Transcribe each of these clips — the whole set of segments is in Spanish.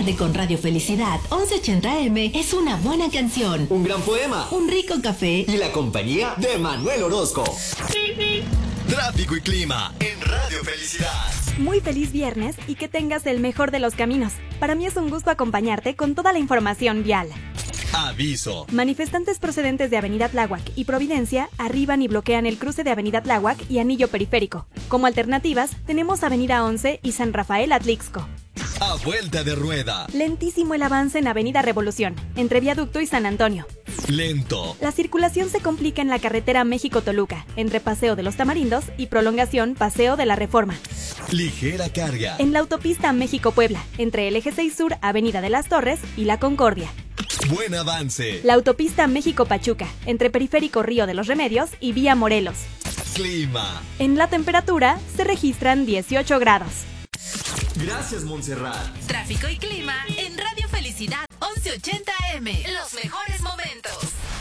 tarde con Radio Felicidad 1180M es una buena canción, un gran poema, un rico café y la compañía de Manuel Orozco. Tráfico y clima en Radio Felicidad. Muy feliz viernes y que tengas el mejor de los caminos. Para mí es un gusto acompañarte con toda la información vial. Aviso. Manifestantes procedentes de Avenida Tláhuac y Providencia arriban y bloquean el cruce de Avenida Tláhuac y Anillo Periférico. Como alternativas, tenemos Avenida 11 y San Rafael Atlixco. A vuelta de rueda. Lentísimo el avance en Avenida Revolución, entre Viaducto y San Antonio. Lento. La circulación se complica en la carretera México-Toluca, entre Paseo de los Tamarindos y prolongación Paseo de la Reforma. Ligera carga. En la autopista México-Puebla, entre el Eje 6 Sur, Avenida de las Torres y La Concordia. Buen avance. La autopista México-Pachuca, entre Periférico Río de los Remedios y Vía Morelos. Clima. En la temperatura se registran 18 grados. Gracias, Montserrat. Tráfico y clima en Radio Felicidad 1180M. Los mejores momentos.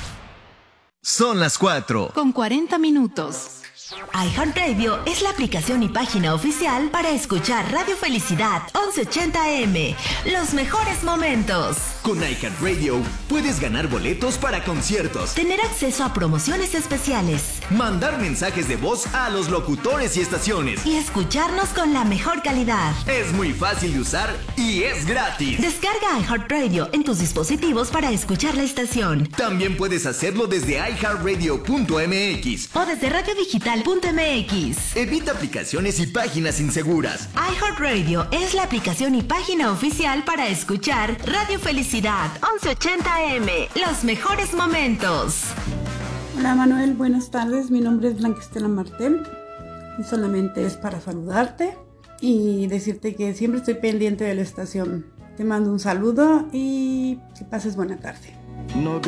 Son las 4. Con 40 minutos. iHeartRadio es la aplicación y página oficial para escuchar Radio Felicidad 1180M. Los mejores momentos. Con iHeartRadio puedes ganar boletos para conciertos, Tener acceso a promociones especiales mandar mensajes de voz a los locutores y estaciones. y escucharnos con la mejor calidad. Es muy fácil de usar y es gratis. Descarga iHeartRadio en tus dispositivos para escuchar la estación También puedes hacerlo desde iHeartRadio.mx. o desde radiodigital.mx. Evita aplicaciones y páginas inseguras. iHeartRadio es la aplicación y página oficial para escuchar Radio Felicidad 1180M. Los mejores momentos. Hola Manuel, buenas tardes. Mi nombre es Blanca Estela Martel y solamente es para saludarte y decirte que siempre estoy pendiente de la estación. Te mando un saludo y que pases buena tarde. No